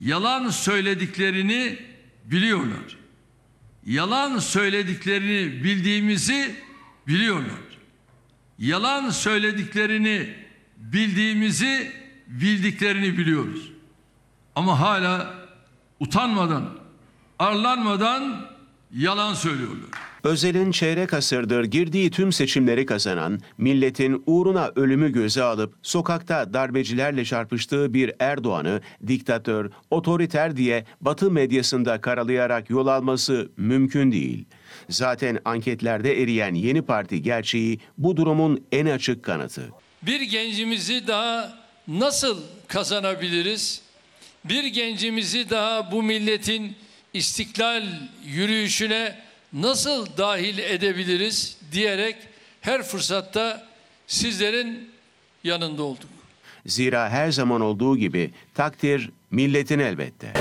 yalan söylediklerini biliyorlar. Yalan söylediklerini bildiğimizi biliyorlar. Yalan söylediklerini bildiğimizi bildiklerini biliyoruz. Ama hala utanmadan, arlanmadan yalan söylüyorlar. Özel'in çeyrek asırdır girdiği tüm seçimleri kazanan, milletin uğruna ölümü göze alıp sokakta darbecilerle çarpıştığı bir Erdoğan'ı diktatör, otoriter diye Batı medyasında karalayarak yol alması mümkün değil. Zaten anketlerde eriyen Yeni Parti gerçeği bu durumun en açık kanıtı. Bir gencimizi daha nasıl kazanabiliriz? Bir gencimizi daha bu milletin istiklal yürüyüşüne nasıl dahil edebiliriz diyerek her fırsatta sizlerin yanında olduk. Zira her zaman olduğu gibi takdir milletin elbette.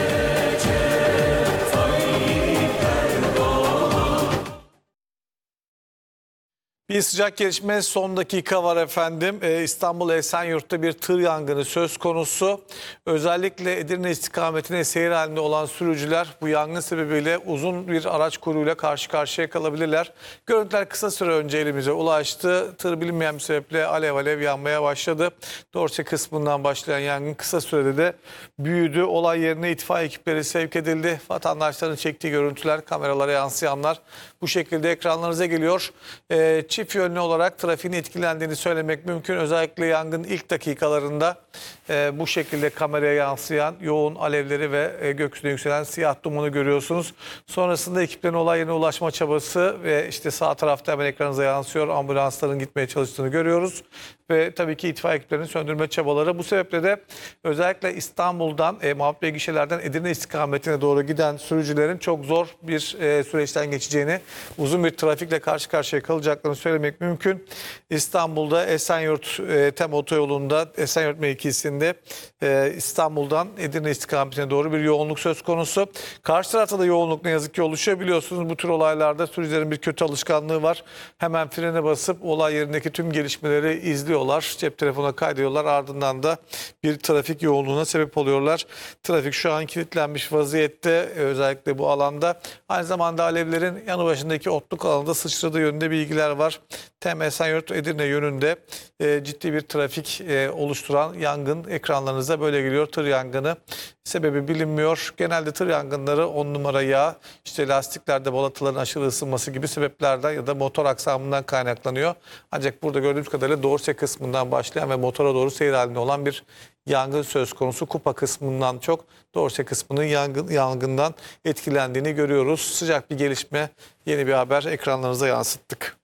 Bir sıcak gelişme son dakika var efendim. İstanbul Esenyurt'ta bir tır yangını söz konusu. Özellikle Edirne istikametine seyir halinde olan sürücüler bu yangın sebebiyle uzun bir araç kuyruğuyla karşı karşıya kalabilirler. Görüntüler kısa süre önce elimize ulaştı. Tır bilinmeyen bir sebeple alev alev yanmaya başladı. Dorse kısmından başlayan yangın kısa sürede de büyüdü. Olay yerine itfaiye ekipleri sevk edildi. Vatandaşların çektiği görüntüler, kameralara yansıyanlar bu şekilde ekranlarınıza geliyor. Çift yönlü olarak trafiğin etkilendiğini söylemek mümkün. Özellikle yangın ilk dakikalarında bu şekilde kameraya yansıyan yoğun alevleri ve gökyüzüne yükselen siyah dumunu görüyorsunuz. Sonrasında ekiplerin olay yerine ulaşma çabası ve işte sağ tarafta hemen ekranınıza yansıyor. Ambulansların gitmeye çalıştığını görüyoruz. Ve tabii ki itfaiye ekiplerinin söndürme çabaları. Bu sebeple de özellikle İstanbul'dan, Mahmut Bey gişelerden Edirne istikametine doğru giden sürücülerin çok zor bir süreçten geçeceğini, uzun bir trafikle karşı karşıya kalacaklarını söylemek mümkün. İstanbul'da Esenyurt Tem Otoyolu'nda, Esenyurt mevkisinde İstanbul'dan Edirne istikametine doğru bir yoğunluk söz konusu. Karşı tarafta da yoğunluk ne yazık ki oluşuyor. Biliyorsunuz bu tür olaylarda sürücülerin bir kötü alışkanlığı var. Hemen frene basıp olay yerindeki tüm gelişmeleri izliyorlar. Cep telefonuna kaydediyorlar. Ardından da bir trafik yoğunluğuna sebep oluyorlar. Trafik şu an kilitlenmiş vaziyette. Özellikle bu alanda. Aynı zamanda alevlerin yanı başındaki otluk alanında sıçradığı yönünde bilgiler var. Tem Esenyurt Edirne yönünde ciddi bir trafik oluşturan yangın ekranlarınıza böyle geliyor. Tır yangını. Sebebi bilinmiyor. Genelde tır yangınları 10 numara yağ, işte lastiklerde balataların aşırı ısınması gibi sebeplerden ya da motor aksamından kaynaklanıyor. Ancak burada gördüğümüz kadarıyla dorse kısmından başlayan ve motora doğru seyir halinde olan bir yangın söz konusu. Kupa kısmından çok dorse kısmının yangından etkilendiğini görüyoruz. Sıcak bir gelişme, yeni bir haber ekranlarınıza yansıttık.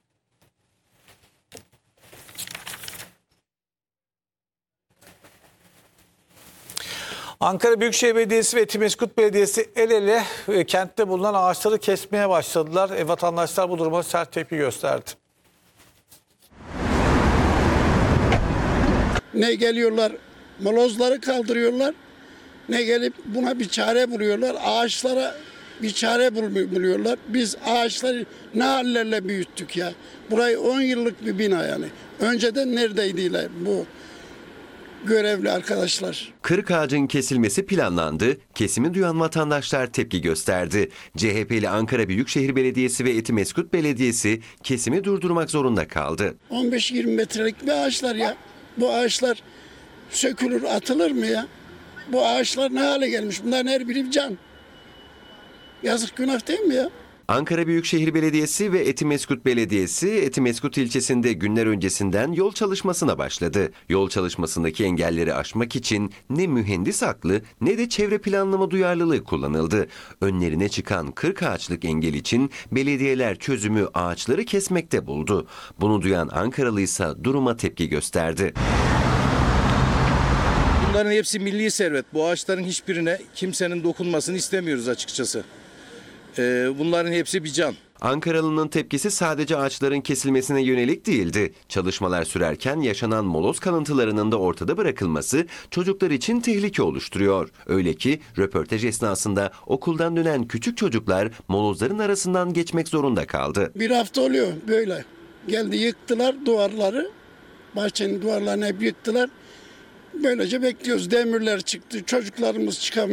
Ankara Büyükşehir Belediyesi ve Etimesgut Belediyesi el ele kentte bulunan ağaçları kesmeye başladılar. Vatandaşlar bu duruma sert tepki gösterdi. Ne geliyorlar molozları kaldırıyorlar, ne gelip buna bir çare buluyorlar. Ağaçlara bir çare buluyorlar. Biz ağaçları ne hallerle büyüttük ya. Burayı 10 yıllık bir bina yani. Önceden neredeydiler bu görevli arkadaşlar? 40 ağacın kesilmesi planlandı. Kesimi duyan vatandaşlar tepki gösterdi. CHP'li Ankara Büyükşehir Belediyesi ve Etimesgut Belediyesi kesimi durdurmak zorunda kaldı. 15-20 metrelik bir ağaçlar ya. Bu ağaçlar sökülür, atılır mı ya? Bu ağaçlar ne hale gelmiş? Bunların her biri can. Yazık, günah değil mi ya? Ankara Büyükşehir Belediyesi ve Etimesgut Belediyesi, Etimesgut ilçesinde günler öncesinden yol çalışmasına başladı. Yol çalışmasındaki engelleri aşmak için ne mühendis haklı ne de çevre planlama duyarlılığı kullanıldı. Önlerine çıkan 40 ağaçlık engel için belediyeler çözümü ağaçları kesmekte buldu. Bunu duyan Ankaralıysa duruma tepki gösterdi. Bunların hepsi milli servet. Bu ağaçların hiçbirine kimsenin dokunmasını istemiyoruz açıkçası. Bunların hepsi bir can. Ankaralı'nın tepkisi sadece ağaçların kesilmesine yönelik değildi. Çalışmalar sürerken yaşanan moloz kalıntılarının da ortada bırakılması çocuklar için tehlike oluşturuyor. Öyle ki röportaj esnasında okuldan dönen küçük çocuklar molozların arasından geçmek zorunda kaldı. Bir hafta oluyor böyle. Geldi, yıktılar duvarları. Bahçenin duvarlarını hep yıktılar. Böylece bekliyoruz. Demirler çıktı, çocuklarımız çıkamıyor.